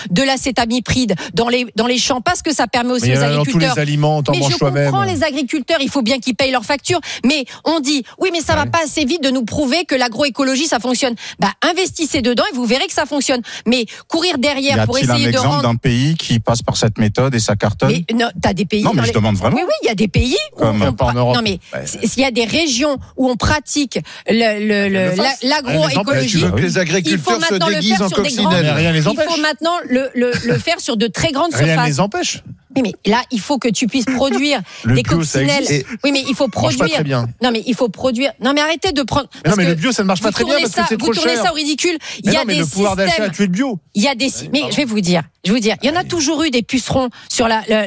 de l'acétamipride dans les champs parce que ça permet aussi aux agriculteurs. Dans tous les aliments, t'en manges toi-même. Mais je comprends les agriculteurs, il faut bien qu'ils payent leurs factures. Mais on dit, oui, mais ça va pas assez vite de nous prouver que l'agroécologie, ça fonctionne. Investissez dedans et vous verrez que ça fonctionne. Mais courir derrière pour essayer de rendre... Y a-t-il un exemple d'un pays qui passe par cette méthode et ça cartonne? Mais non, t'as des pays... Non, mais je demande vraiment. Oui, il y a des pays pas en Europe. Non, mais s'il y a des régions où on pratique l'agroécologie... Tu veux que les agriculteurs se déguisent en coccinelle? Rien les empêche. Il faut maintenant le faire sur de très grandes surfaces. Rien ne les empêche. Oui, mais là, il faut que tu puisses produire des coccinelles. Oui, mais il faut produire. Pas très bien. Non, mais il faut produire. Non, mais arrêtez de prendre. Mais non, mais le bio, ça ne marche pas très bien parce que c'est trop cher. Vous tournez ça au ridicule. Il y a des le pouvoir d'achat a tué le bio. Il y a des. Mais je vais vous dire. Il y en a toujours eu des pucerons sur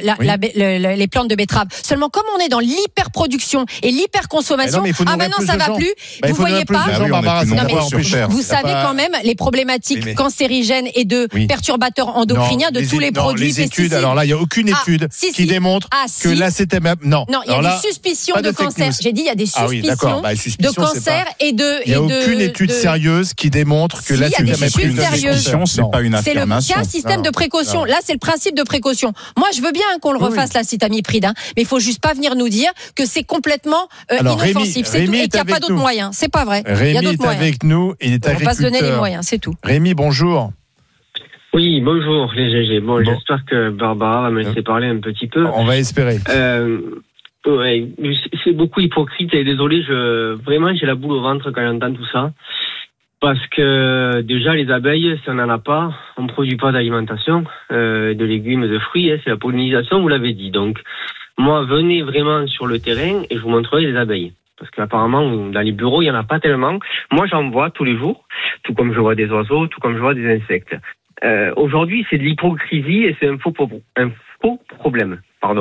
les plantes de betterave. Seulement, comme on est dans l'hyperproduction et l'hyperconsommation, maintenant ça va plus. Vous voyez pas. Vous savez quand même les problématiques cancérigènes et de perturbateurs endocriniens de tous les produits pesticides. Alors là, il n'y a aucune étude qui démontre que l'acétamiprid. Non, il y a des suspicions de cancer. J'ai dit il y a des suspicions de cancer et de. Il n'y a aucune étude sérieuse qui démontre que l'acétamiprid. C'est pas une affirmation. C'est un système de précaution. Là, c'est le principe de précaution. Moi, je veux bien qu'on le refasse, l'acétamiprid, mais il faut juste pas venir nous dire que c'est complètement inoffensif. C'est tout, et qu'il n'y a pas d'autres moyens. C'est pas vrai. Rémi est avec nous. Il est agriculteur. On va se donner les moyens, c'est tout. Rémi, bonjour. Oui, bonjour les GG. Bon, j'espère que Barbara va me laisser parler un petit peu. On va espérer. Ouais, c'est beaucoup hypocrite et désolé, vraiment j'ai la boule au ventre quand j'entends tout ça. Parce que déjà les abeilles, si on n'en a pas, on ne produit pas d'alimentation, de légumes, de fruits, c'est la pollinisation, vous l'avez dit. Donc moi, venez vraiment sur le terrain et je vous montrerai les abeilles. Parce qu'apparemment, dans les bureaux, il n'y en a pas tellement. Moi, j'en vois tous les jours, tout comme je vois des oiseaux, tout comme je vois des insectes. Aujourd'hui, c'est de l'hypocrisie et c'est un faux problème.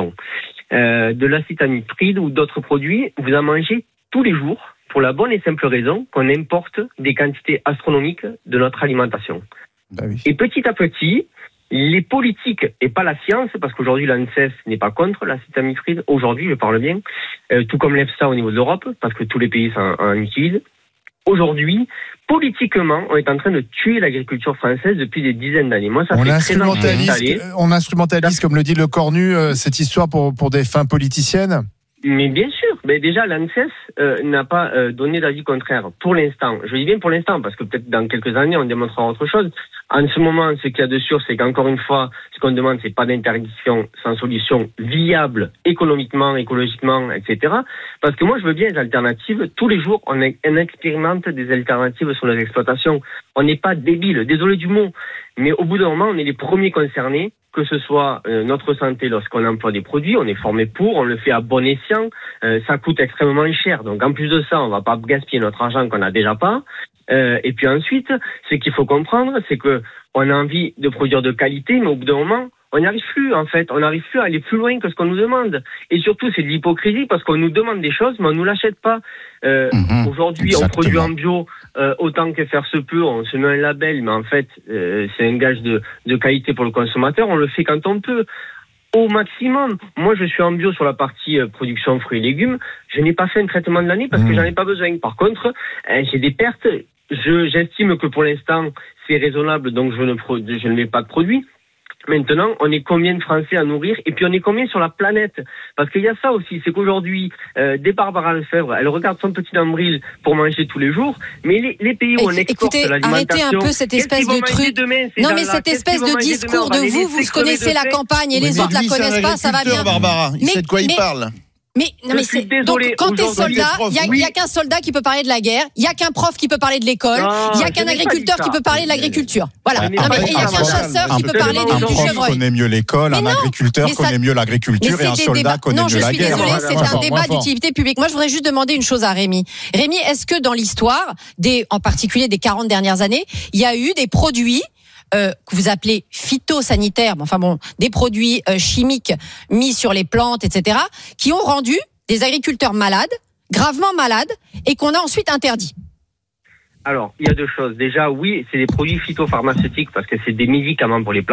De l'acétamiprid ou d'autres produits, vous en mangez tous les jours pour la bonne et simple raison qu'on importe des quantités astronomiques de notre alimentation. Oui. Et petit à petit, les politiques et pas la science, parce qu'aujourd'hui l'ANSES n'est pas contre l'acétamiprid, aujourd'hui je parle bien, tout comme l'EFSA au niveau de l'Europe, parce que tous les pays en utilisent. Aujourd'hui, politiquement, on est en train de tuer l'agriculture française depuis des dizaines d'années. Moi, ça fait 13 ans que je suis installé. On instrumentalise, comme le dit Le Cornu, cette histoire pour des fins politiciennes. Mais bien sûr, mais déjà l'ANSES n'a pas donné d'avis contraire pour l'instant. Je dis bien pour l'instant parce que peut-être dans quelques années on démontrera autre chose. En ce moment, ce qu'il y a de sûr, c'est qu'encore une fois, ce qu'on demande, c'est pas d'interdiction sans solution viable économiquement, écologiquement, etc. Parce que moi, je veux bien des alternatives. Tous les jours, on expérimente des alternatives sur nos exploitations. On n'est pas débile, désolé du mot, mais au bout d'un moment, on est les premiers concernés. Que ce soit notre santé lorsqu'on emploie des produits, on est formé pour, on le fait à bon escient, ça coûte extrêmement cher. Donc en plus de ça, on va pas gaspiller notre argent qu'on n'a déjà pas. Et puis ensuite, ce qu'il faut comprendre, c'est que on a envie de produire de qualité, mais au bout d'un moment, on n'y arrive plus en fait. On n'arrive plus à aller plus loin que ce qu'on nous demande. Et surtout, c'est de l'hypocrisie parce qu'on nous demande des choses, mais on nous l'achète pas. Aujourd'hui, on produit en bio autant que faire se peut. On se met un label, mais en fait, c'est un gage de qualité pour le consommateur. On le fait quand on peut. Au maximum. Moi, je suis en bio sur la partie production fruits et légumes. Je n'ai pas fait un traitement de l'année parce que j'en ai pas besoin. Par contre, j'ai des pertes. J'estime que pour l'instant, c'est raisonnable, donc je ne mets pas de produits. Maintenant, on est combien de Français à nourrir et puis on est combien sur la planète? Parce qu'il y a ça aussi, c'est qu'aujourd'hui, des Barbara Lefebvre, elle regarde son petit nombril pour manger tous les jours, mais les pays où on exporte l'alimentation... Arrêtez un peu cette espèce de truc. Non mais cette espèce de discours de vous connaissez la campagne et les autres la connaissent pas, ça va bien. Barbara, il sait de quoi il parle. Mais donc quand t'es soldat, il y a qu'un soldat qui peut parler de la guerre, il y a qu'un prof qui peut parler de l'école, il y a qu'un agriculteur qui peut parler de l'agriculture. Voilà. Il y a qu'un chasseur qui peut parler du chevreuil. Un prof connaît mieux l'école, un agriculteur connaît mieux l'agriculture et un soldat connaît mieux la guerre. Non, je suis désolée, c'est un débat d'utilité publique. Moi, je voudrais juste demander une chose à Rémi. Rémi, est-ce que dans l'histoire, en particulier des 40 dernières années, il y a eu des produits que vous appelez phytosanitaires, des produits chimiques mis sur les plantes, etc., qui ont rendu des agriculteurs malades, gravement malades, et qu'on a ensuite interdits? Alors, il y a deux choses. Déjà, oui, c'est des produits phytopharmaceutiques parce que c'est des médicaments pour les plantes.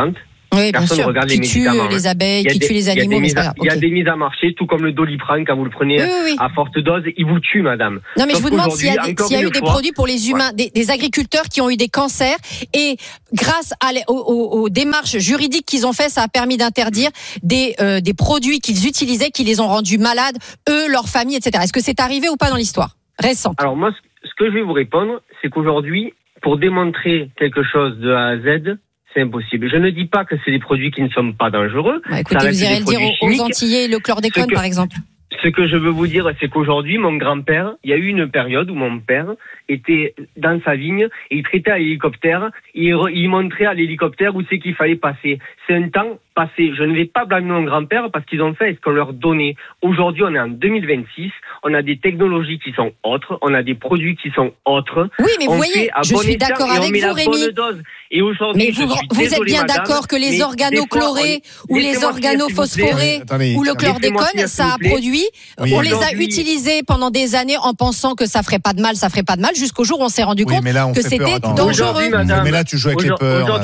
Oui, bien Personne ne sûr. regarde Qui les tue médicaments. les abeilles, qui tue les animaux. Il y a des mises à marché, tout comme le Doliprane, quand vous le prenez à forte dose, il vous tue, madame. Non, mais je vous demande s'il y a eu des produits pour les humains, des agriculteurs qui ont eu des cancers, et grâce aux démarches juridiques qu'ils ont fait, ça a permis d'interdire des produits qu'ils utilisaient, qui les ont rendus malades, eux, leurs familles, etc. Est-ce que c'est arrivé ou pas dans l'histoire récente? Alors moi, ce que je vais vous répondre, c'est qu'aujourd'hui, pour démontrer quelque chose de A à Z, c'est impossible. Je ne dis pas que c'est des produits qui ne sont pas dangereux. Écoutez, vous irez le dire aux Antillais, le chlordécone, par exemple. Ce que je veux vous dire, c'est qu'aujourd'hui, mon grand-père, il y a eu une période où mon père était dans sa vigne et il traitait à l'hélicoptère. Il montrait à l'hélicoptère où c'est qu'il fallait passer. C'est un temps passé. Je ne vais pas blâmer mon grand-père parce qu'ils ont fait ce qu'on leur donnait. Aujourd'hui, on est en 2026. On a des technologies qui sont autres. On a des produits qui sont autres. Oui, mais vous voyez, je suis d'accord avec vous, Rémi. Et aujourd'hui, mais vous êtes bien d'accord que les organochlorés ou les organophosphorés ou le chlordécone, ça a produit. Oui. On les a utilisés pendant des années en pensant que ça ferait pas de mal, jusqu'au jour où on s'est rendu compte que c'était dangereux. Mais là, tu joues avec les peurs.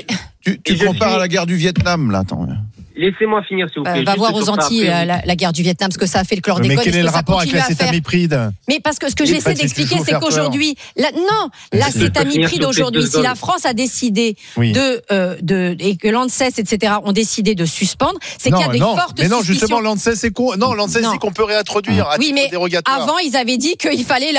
Tu compares à la guerre du Vietnam, là. Attends. Laissez-moi finir, s'il vous plaît. Va voir aux Antilles la guerre du Vietnam, ce que ça a fait le chlordécone. Mais quel est le rapport avec l'acétamipride? Mais parce que ce que j'essaie d'expliquer, c'est qu'aujourd'hui, l'acétamipride aujourd'hui, si la France a décidé et que l'ANSES, etc., ont décidé de suspendre, c'est qu'il y a des fortes suspicions. Mais non, justement, l'ANSES, c'est con. Non, l'ANSES dit qu'on peut réintroduire à titre dérogatoire. Avant, ils avaient dit qu'il fallait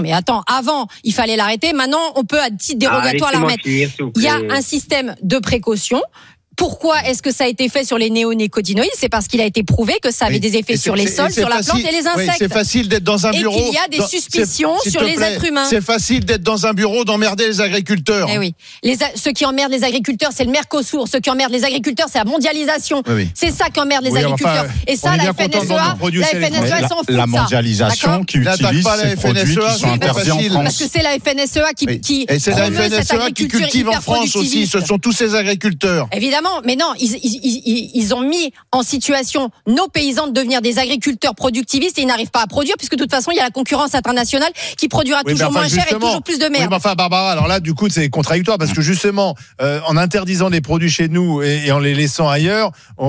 avant, il fallait l'arrêter. Maintenant, on peut à titre dérogatoire la remettre. Il y a un système de précaution. Pourquoi est-ce que ça a été fait sur les néonicotinoïdes? C'est parce qu'il a été prouvé que ça avait des effets sur les sols, sur la plante et les insectes. C'est facile d'être dans un bureau. Et qu'il y a des suspicions sur les êtres humains. C'est facile d'être dans un bureau, d'emmerder les agriculteurs. Eh oui. Ceux qui emmerdent les agriculteurs, c'est le Mercosur. Ceux qui emmerdent les agriculteurs, c'est la mondialisation. Oui. C'est ça qui emmerde les agriculteurs. Et ça, la FNSEA, ils s'en foutent. La mondialisation qui utilise ces produits qui sont interdits en France. Parce que c'est la FNSEA qui et c'est la FNSEA qui cultive en France aussi. Ce sont tous ces agriculteurs. Évidemment. Mais non, ils ont mis en situation nos paysans de devenir des agriculteurs productivistes et ils n'arrivent pas à produire puisque de toute façon il y a la concurrence internationale qui produira toujours moins cher et toujours plus de merde. Oui, mais enfin Barbara, alors là du coup c'est contradictoire parce que justement en interdisant des produits chez nous et en les laissant ailleurs,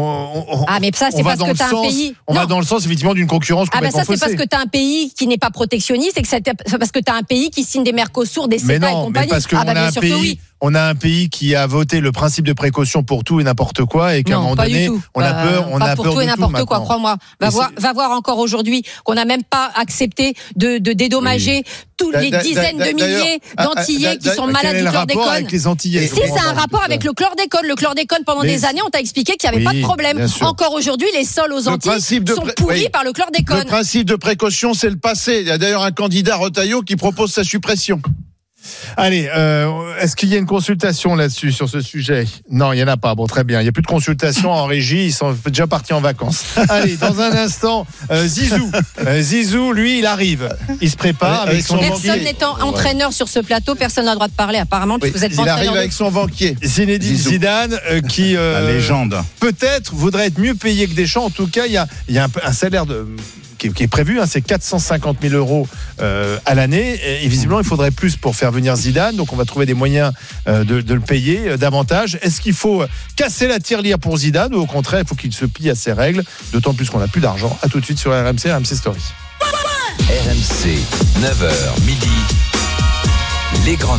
mais ça c'est parce que tu as un pays. On va dans le sens effectivement d'une concurrence complètement faussée. Ça c'est parce que tu as un pays qui n'est pas protectionniste et que c'est parce que tu as un pays qui signe des Mercosur, des CETA et compagnie. Mais parce qu'on a un pays. On a un pays qui a voté le principe de précaution pour tout et n'importe quoi et qu'à un moment donné, on a peur de tout. Pour tout et n'importe quoi, crois-moi. Va voir encore aujourd'hui qu'on n'a même pas accepté de dédommager tous les dizaines de milliers d'Antillais qui sont malades du chlordécone. Avec les Antillais. Si, c'est un rapport avec le chlordécone. Le chlordécone, pendant des années, on t'a expliqué qu'il n'y avait pas de problème. Encore aujourd'hui, les sols aux Antilles sont pourris par le chlordécone. Le principe de précaution, c'est le passé. Il y a d'ailleurs un candidat Retailleau qui propose sa suppression. Allez, est-ce qu'il y a une consultation là-dessus, sur ce sujet? Non, il n'y en a pas. Bon, très bien. Il n'y a plus de consultation en régie. Ils sont déjà partis en vacances. Allez, dans un instant, Zizou. Zizou, lui, il arrive. Il se prépare avec son banquier. Personne n'étant entraîneur sur ce plateau, personne n'a le droit de parler, apparemment, puisque vous êtes il arrive avec son banquier. Zinedine Zidane, qui la légende. Peut-être voudrait être mieux payé que Deschamps. En tout cas, il y a un salaire qui est prévu, c'est 450 000 euros à l'année. Et visiblement, il faudrait plus pour faire venir Zidane. Donc, on va trouver des moyens de le payer davantage. Est-ce qu'il faut casser la tirelire pour Zidane ou au contraire, il faut qu'il se plie à ses règles? D'autant plus qu'on n'a plus d'argent. À tout de suite sur RMC Story. RMC, 9h midi. Les grandes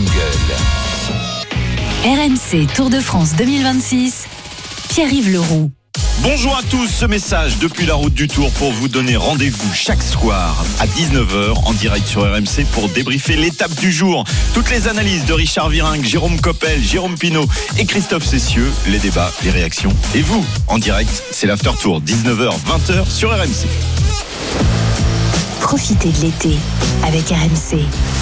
gueules. RMC Tour de France 2026. Pierre-Yves Leroux. Bonjour à tous, ce message depuis la route du Tour pour vous donner rendez-vous chaque soir à 19h en direct sur RMC pour débriefer l'étape du jour. Toutes les analyses de Richard Virenque, Jérôme Coppel, Jérôme Pinault et Christophe Cessieux, les débats, les réactions. Et vous, en direct, c'est l'After Tour, 19h, 20h sur RMC. Profitez de l'été avec RMC.